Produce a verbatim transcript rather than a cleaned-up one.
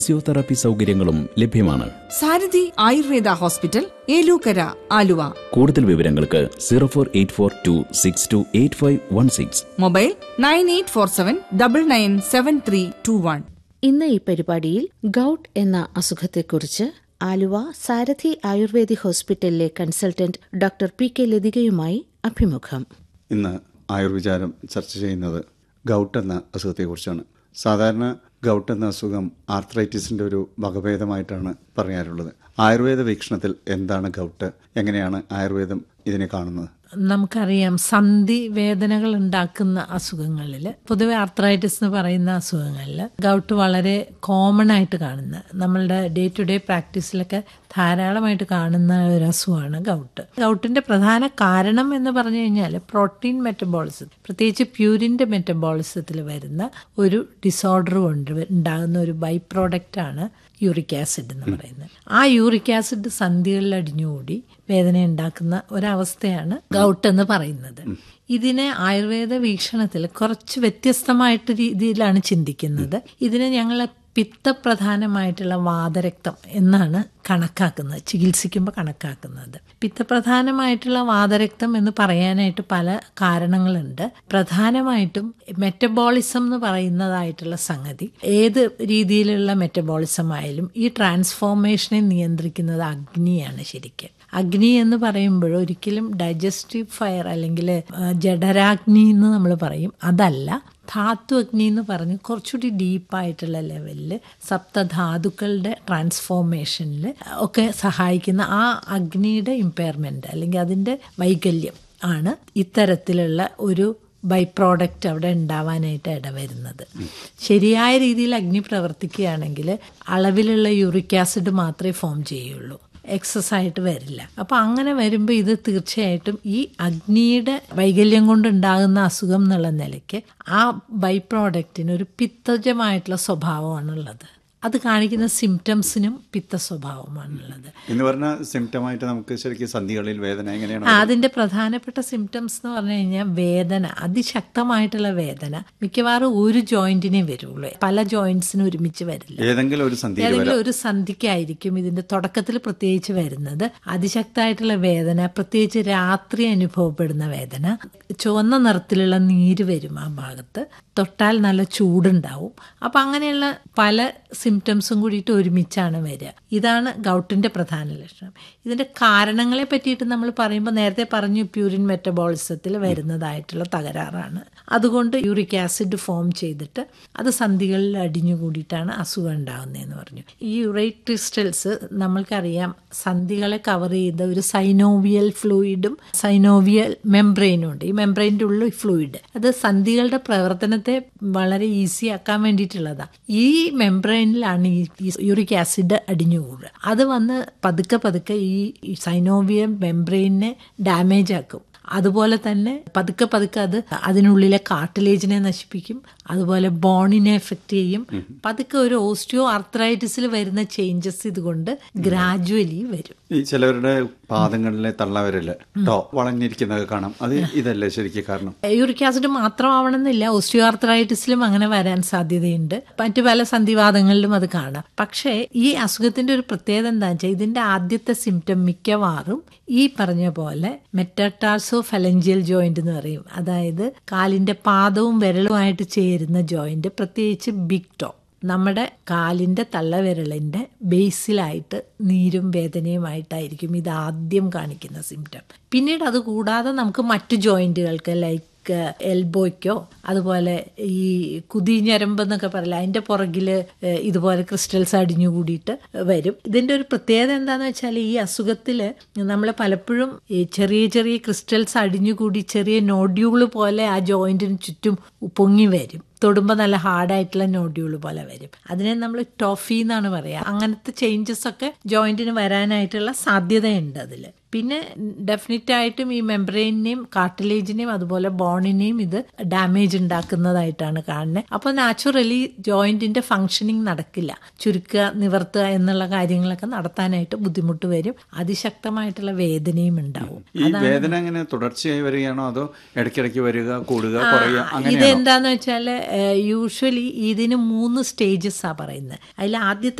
Physiotherapy സൗകര്യങ്ങളും ലഭ്യമാണ്. സാരഥി Ayurveda hospital, Elookkara, Aluva. കൂടുതൽ വിവരങ്ങൾക്ക് zero four eight four to six to eight five one six. Mobile nine eight four seven double nine seven three to one. ഇന്ന് ഈ പരിപാടിയിൽ gout എന്ന അസുഖത്തെക്കുറിച്ച് ആലുവ സാരഥി ayurvedic ഹോസ്പിറ്റലിലെ കൺസൾട്ടന്റ് ഡോക്ടർ പി കെ ലതികയുമായി അഭിമുഖം. ഇന്ന് ആയുർവിചാരം ചർച്ച ചെയ്യുന്നത് ഗൗട്ട് എന്ന അസുഖത്തെക്കുറിച്ചാണ്. സാധാരണ ഗൗട്ട് എന്ന അസുഖം ആർത്രൈറ്റിസിന്റെ ഒരു വകഭേദമായിട്ടാണ് പറയാറുള്ളത്. ആയുർവേദ വീക്ഷണത്തിൽ എന്താണ് ഗൗട്ട്? എങ്ങനെയാണ് ആയുർവേദം ഇതിനെ കാണുന്നത്? നമുക്കറിയാം, സന്ധി വേദനകൾ ഉണ്ടാക്കുന്ന അസുഖങ്ങളിൽ, പൊതുവെ ആർത്രൈറ്റിസ് എന്ന് പറയുന്ന അസുഖങ്ങളിൽ ഗൗട്ട് വളരെ കോമൺ ആയിട്ട് കാണുന്ന, നമ്മളുടെ ഡേ ടു ഡേ പ്രാക്ടീസിലൊക്കെ ധാരാളമായിട്ട് കാണുന്ന ഒരു അസുഖമാണ് ഗൗട്ട്. ഗൗട്ടിന്റെ പ്രധാന കാരണം എന്ന് പറഞ്ഞു കഴിഞ്ഞാൽ പ്രോട്ടീൻ മെറ്റബോളിസം, പ്രത്യേകിച്ച് പ്യൂരിന്റെ മെറ്റബോളിസത്തിൽ വരുന്ന ഒരു ഡിസോർഡർ കൊണ്ട് ഉണ്ടാകുന്ന ഒരു ബൈ പ്രോഡക്റ്റ് ആണ് യൂറിക് ആസിഡ് എന്ന് പറയുന്നത്. ആ യൂറിക് ആസിഡ് സന്ധികളിൽ അടിഞ്ഞുകൂടി വേദന ഉണ്ടാക്കുന്ന ഒരവസ്ഥയാണ് ഗൗട്ട് എന്ന് പറയുന്നത്. ഇതിനെ ആയുർവേദ വീക്ഷണത്തിൽ കുറച്ച് വ്യത്യസ്തമായിട്ട് രീതിയിലാണ് ചിന്തിക്കുന്നത്. ഇതിനെ ഞങ്ങൾ പിത്തപ്രധാനമായിട്ടുള്ള വാതരക്തം എന്നാണ് കണക്കാക്കുന്നത്, ചികിത്സിക്കുമ്പോൾ കണക്കാക്കുന്നത്. പിത്തപ്രധാനമായിട്ടുള്ള വാതരക്തം എന്ന് പറയാനായിട്ട് പല കാരണങ്ങളുണ്ട്. പ്രധാനമായിട്ടും മെറ്റബോളിസം എന്ന് പറയുന്നതായിട്ടുള്ള സംഗതി, ഏത് രീതിയിലുള്ള മെറ്റബോളിസം ആയാലും ഈ ട്രാൻസ്ഫോർമേഷനെ നിയന്ത്രിക്കുന്നത് അഗ്നിയാണ്. ശരിക്കും അഗ്നി എന്ന് പറയുമ്പോൾ ഒരിക്കലും ഡൈജസ്റ്റീവ് ഫയർ അല്ലെങ്കിൽ ജഠരാഗ്നി എന്ന് നമ്മൾ പറയും, അതല്ല. ധാതു അഗ്നി എന്ന് പറഞ്ഞ് കുറച്ചുകൂടി ഡീപ്പായിട്ടുള്ള ലെവലിൽ സപ്തധാതുക്കളുടെ ട്രാൻസ്ഫോർമേഷനിൽ ഒക്കെ സഹായിക്കുന്ന ആ അഗ്നിയുടെ ഇമ്പയർമെന്റ് അല്ലെങ്കിൽ അതിൻ്റെ വൈകല്യം ആണ് ഇത്തരത്തിലുള്ള ഒരു ബൈ പ്രോഡക്റ്റ് അവിടെ ഉണ്ടാവാനായിട്ട് ഇടവരുന്നത്. ശരിയായ രീതിയിൽ അഗ്നി പ്രവർത്തിക്കുകയാണെങ്കിൽ അളവിലുള്ള യൂറിക് ആസിഡ് മാത്രമേ ഫോം ചെയ്യുള്ളൂ, എക്സസ് ആയിട്ട് വരില്ല. അപ്പോൾ അങ്ങനെ വരുമ്പോൾ ഇത് തീർച്ചയായിട്ടും ഈ അഗ്നിയുടെ വൈകല്യം കൊണ്ടുണ്ടാകുന്ന അസുഖം എന്നുള്ള നിലയ്ക്ക് ആ ബൈ പ്രോഡക്റ്റിന് ഒരു പിത്തജമായിട്ടുള്ള സ്വഭാവമാണുള്ളത്. അത് കാണിക്കുന്ന സിംറ്റംസിനും പിത്ത സ്വഭാവമാണുള്ളത്. എന്ന് പറഞ്ഞാൽ സിംറ്റമായിട്ട് നമുക്ക് ശരിക്കും സന്ധികളിൽ വേദന എങ്ങനെയാണ്? അതിന്റെ പ്രധാനപ്പെട്ട സിംറ്റംസ് എന്ന് പറഞ്ഞു കഴിഞ്ഞാൽ വേദന, അതിശക്തമായിട്ടുള്ള വേദന മിക്കവാറും ഒരു ജോയിന്റിനെ വരുള്ളൂ, പല ജോയിന്റ്സിനും ഒരുമിച്ച് വരില്ല. ഏതെങ്കിലും ഒരു സന്ധി ഏതെങ്കിലും ഒരു സന്ധിക്കായിരിക്കും ഇതിന്റെ തുടക്കത്തിൽ പ്രത്യേകിച്ച് വരുന്നത്. അതിശക്തമായിട്ടുള്ള വേദന, പ്രത്യേകിച്ച് രാത്രി അനുഭവപ്പെടുന്ന വേദന, ചുവന്ന നിറത്തിലുള്ള നീര് വരും ആ ഭാഗത്ത്, തൊട്ടാൽ നല്ല ചൂടുണ്ടാവും. അപ്പം അങ്ങനെയുള്ള പല സിംറ്റംസും കൂടിയിട്ട് ഒരുമിച്ചാണ് വരിക. ഇതാണ് ഗൗട്ടിന്റെ പ്രധാന ലക്ഷണം. ഇതിന്റെ കാരണങ്ങളെ പറ്റിയിട്ട് നമ്മൾ പറയുമ്പോൾ നേരത്തെ പറഞ്ഞു, പ്യൂരിൻ മെറ്റബോളിസത്തിൽ വരുന്നതായിട്ടുള്ള തകരാറാണ്. അതുകൊണ്ട് യൂറിക് ആസിഡ് ഫോം ചെയ്തിട്ട് അത് സന്ധികളിൽ അടിഞ്ഞുകൂടിയിട്ടാണ് അസുഖം ഉണ്ടാകുന്നതെന്ന് പറഞ്ഞു. ഈ യൂറേറ്റ് ക്രിസ്റ്റൽസ് നമ്മൾക്കറിയാം സന്ധികളെ കവർ ചെയ്ത ഒരു സൈനോവിയൽ ഫ്ലൂയിഡും സൈനോവിയൽ മെംബ്രെയിനും ഉണ്ട്. ഈ മെംബ്രെയിൻ്റെ ഉള്ളിൽ ഫ്ലൂയിഡ്, അത് സന്ധികളുടെ പ്രവർത്തനത്തെ വളരെ ഈസി ആക്കാൻ വേണ്ടിയിട്ടുള്ളതാണ്. ഈ മെംബ്രെയിനിലാണ് ഈ യൂറിക് ആസിഡ് അടിഞ്ഞുകൂടുക. അത് വന്ന് പതുക്കെ പതുക്കെ ഈ സൈനോവിയൽ മെംബ്രെയിനെ ഡാമേജ് ആക്കും. അതുപോലെ തന്നെ പതുക്കെ പതുക്കെ അത് അതിനുള്ളിലെ കാർട്ടിലേജിനെ നശിപ്പിക്കും, അതുപോലെ ബോണിനെ എഫക്റ്റ് ചെയ്യും. പതുക്കെ ഒരു ഓസ്റ്റിയോ ആർത്രൈറ്റിസിൽ വരുന്ന ചേഞ്ചസ് ഇതുകൊണ്ട് ഗ്രാജുവലി വരും. ഈ ചിലവരുടെ പാദങ്ങളിലെ തള്ളവരല് ടോ വളഞ്ഞിരിക്കുന്നത് കാണാം, അത് ഇതല്ലേ ശരിക്കും കാരണം? യൂറിക് ആസിഡ് മാത്രമാവണമെന്നില്ല, ഓസ്റ്റിയോ ആർത്രൈറ്റിസിലും അങ്ങനെ വരാൻ സാധ്യതയുണ്ട്. മറ്റു പല സന്ധിവാദങ്ങളിലും അത് കാണാം. പക്ഷേ ഈ അസുഖത്തിന്റെ ഒരു പ്രത്യേകത എന്താണെന്ന് വെച്ചാൽ ഇതിന്റെ ആദ്യത്തെ സിംറ്റം മിക്കവാറും ഈ പറഞ്ഞ പോലെ മെറ്റാടാർസോ ഫലഞ്ചിയൽ ജോയിന്റ് എന്ന് പറയും. അതായത് കാലിന്റെ പാദവും വിരലുമായിട്ട് ചേരുന്ന ജോയിന്റ്, പ്രത്യേകിച്ച് ബിഗ് ടോ, നമ്മുടെ കാലിന്റെ തള്ളവിരലിന്റെ ബേസിലായിട്ട് നീരും വേദനയുമായിട്ടായിരിക്കും ഇത് ആദ്യം കാണിക്കുന്ന സിംറ്റം. പിന്നീട് അത് കൂടാതെ നമുക്ക് മറ്റു ജോയിന്റുകൾക്ക് ലൈക്ക് എൽബോയ്ക്കോ അതുപോലെ ഈ കുതിഞ്ഞരമ്പ് എന്നൊക്കെ പറയില്ല, അതിന്റെ പുറകില് ഇതുപോലെ ക്രിസ്റ്റൽസ് അടിഞ്ഞു കൂടിയിട്ട് വരും. ഇതിന്റെ ഒരു പ്രത്യേകത എന്താന്ന് വെച്ചാൽ ഈ അസുഖത്തില് നമ്മൾ പലപ്പോഴും ഈ ചെറിയ ചെറിയ ക്രിസ്റ്റൽസ് അടിഞ്ഞുകൂടി ചെറിയ നോഡ്യൂള് പോലെ ആ ജോയിന്റിന് ചുറ്റും പൊങ്ങി വരും. തൊടുമ്പോൾ നല്ല ഹാർഡായിട്ടുള്ള നോഡ്യൂൾ പോലെ വരും. അതിനെ നമ്മൾ ടോഫി എന്നാണ് പറയുക. അങ്ങനത്തെ ചേഞ്ചസ് ഒക്കെ ജോയിന്റിന് വരാനായിട്ടുള്ള സാധ്യതയുണ്ട് അതിൽ. പിന്നെ ഡെഫിനറ്റ് ആയിട്ടും ഈ മെംബ്രെയിനെയും കാർട്ടിലേജിനെയും അതുപോലെ ബോണിനെയും ഇത് ഡാമേജ് ഉണ്ടാക്കുന്നതായിട്ടാണ് കാണുന്നത്. അപ്പോൾ നാച്ചുറലി ജോയിന്റിന്റെ ഫങ്ഷനിങ് നടക്കില്ല, ചുരുക്കുക നിവർത്തുക എന്നുള്ള കാര്യങ്ങളൊക്കെ നടത്താനായിട്ട് ബുദ്ധിമുട്ട് വരും. അതിശക്തമായിട്ടുള്ള വേദനയും ഉണ്ടാവും. ഈ വേദന എങ്ങനെ തുടർച്ചയായി വരികയാണോ അതോ ഇടയ്ക്കിടയ്ക്ക് വരിക, കൂടുക, കുറയുക? ഇതെന്താന്ന് വെച്ചാൽ യൂഷ്വലി ഇതിന് മൂന്ന് സ്റ്റേജസാണ് പറയുന്നത്. അതിൽ ആദ്യത്തെ